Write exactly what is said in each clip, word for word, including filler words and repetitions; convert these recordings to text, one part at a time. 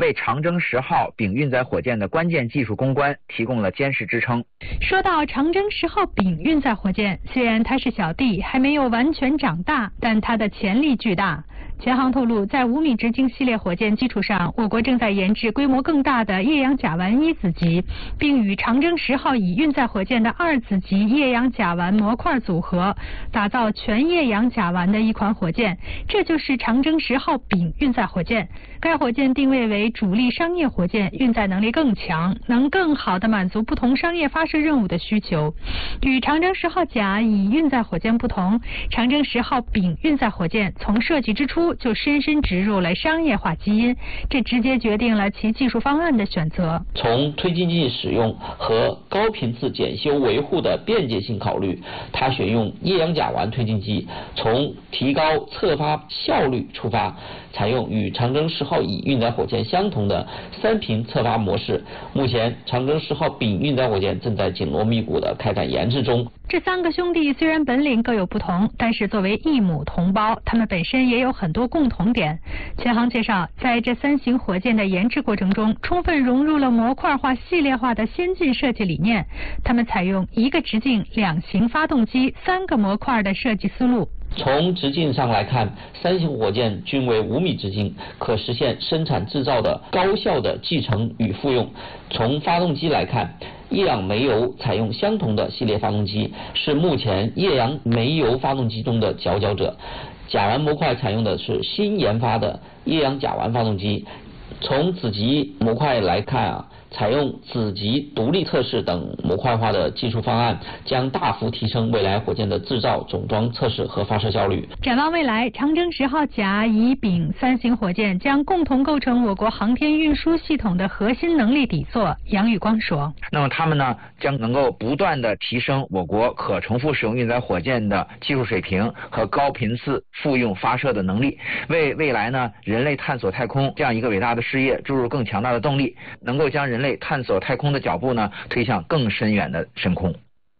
为长征十号丙运载火箭的关键技术攻关提供了坚实支撑。 说到长征十号丙运载火箭，虽然它是小弟，还没有完全长大，但它的潜力巨大。前航透露，在五米直径系列火箭基础上，我国正在研制规模更大的液氧甲烷一子级，并与长征十号乙运载火箭的二子级液氧甲烷模块组合，打造全液氧甲烷的一款火箭。这就是长征十号丙运载火箭。该火箭定位为主力商业火箭，运载能力更强，能更好地满足不同商业发射任务的需求。与长征十号甲乙运载火箭不同，长征十号丙运载火箭从设计之初就深深植入了商业化基因，这直接决定了其技术方案的选择。 从推进剂使用和高频次检修维护的便捷性考虑，它选用液氧甲烷推进剂。从提高测发效率出发，采用与长征十号乙运载火箭相同的三频测发模式。目前，长征十号丙运载火箭正在紧锣密鼓地开展研制中。 这三个兄弟虽然本领各有不同，但是作为异母同胞，他们本身也有很多共同点。前航介绍，在这三型火箭的研制过程中，充分融入了模块化、系列化的先进设计理念。他们采用一个直径、两型发动机、三个模块的设计思路。 从直径上来看，三型火箭均为五米直径，可实现生产制造的高效的继承与复用。从发动机来看，液氧煤油采用相同的系列发动机，是目前液氧煤油发动机中的佼佼者。甲烷模块采用的是新研发的液氧甲烷发动机。从子级模块来看啊，采用子级独立测试等模块化的技术方案，将大幅提升未来火箭的制造、总装、测试和发射效率。 展望未来，长征十号甲、乙、丙三型火箭将共同构成我国航天运输系统的核心能力底座。杨宇光说：“ 那么他们呢，将能够不断的提升我国可重复使用运载火箭的技术水平和高频次复用发射的能力，为未来呢人类探索太空这样一个伟大的事业注入更强大的动力，能够将人类探索太空的脚步呢推向更深远的深空。”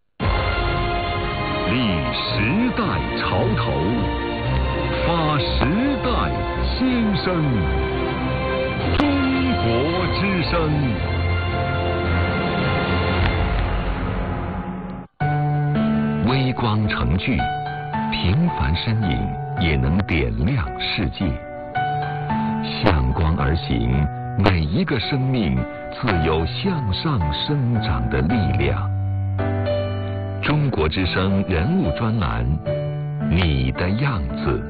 立时代潮头，发时代新声，中国之声。微光成炬，平凡身影也能点亮世界。向光而行，每一个生命自有向上生长的力量。中国之声人物专栏，你的样子。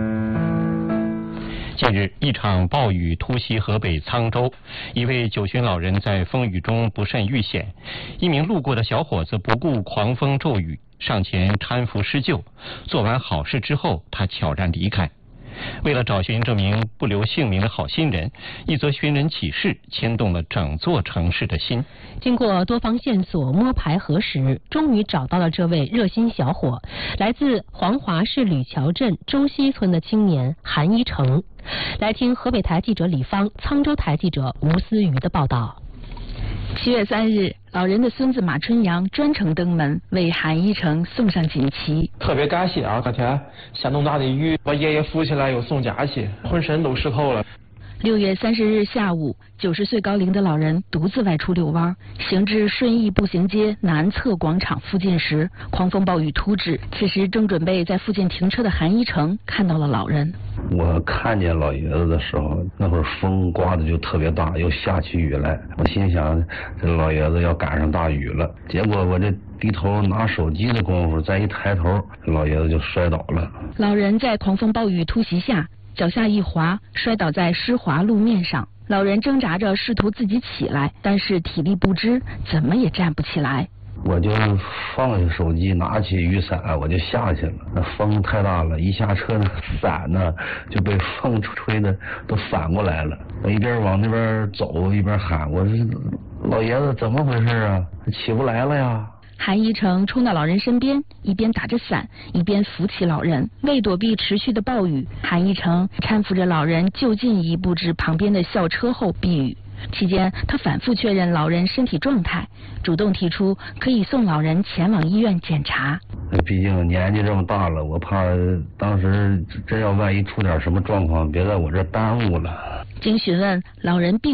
近日，一场暴雨突袭河北沧州，一位九旬老人在风雨中不慎遇险，一名路过的小伙子不顾狂风骤雨，上前搀扶施救。做完好事之后，他悄然离开。为了找寻这名不留姓名的好心人，一则寻人启事牵动了整座城市的心。 经过多方线索摸排核实，终于找到了这位热心小伙，来自黄华市吕桥镇周溪村的青年韩一成。来听河北台记者李芳、沧州台记者吴思瑜的报道。 七月三日，老人的孙子马春阳专程登门为韩一成送上锦旗。 特别感谢啊！那天下那么大的雨，把爷爷扶起来又送家去，浑身都湿透了。 六月三十日下午，九十岁高龄的老人独自外出遛弯，行至顺义步行街南侧广场附近时，狂风暴雨突至。此时正准备在附近停车的韩一成看到了老人。 我看见老爷子的时候，那会儿风刮的就特别大，又下起雨来。我心想，这老爷子要赶上大雨了。结果我这低头拿手机的功夫，再一抬头，老爷子就摔倒了。 老人在狂风暴雨突袭下，脚下一滑，摔倒在湿滑路面上。老人挣扎着试图自己起来，但是体力不支，怎么也站不起来。 我就放下手机，拿起雨伞，我就下去了。那风太大了，一下车伞呢就被风吹的都反过来了。我一边往那边走，一边喊：“我说老爷子怎么回事啊？起不来了呀！” 韩一成冲到老人身边，一边打着伞，一边扶起老人。为躲避持续的暴雨，韩一成搀扶着老人就近移步至旁边的校车后避雨。期间，他反复确认老人身体状态，主动提出可以送老人前往医院检查。 毕竟年纪这么大了，我怕当时真要万一出点什么状况，别在我这耽误了。 经询问，老人并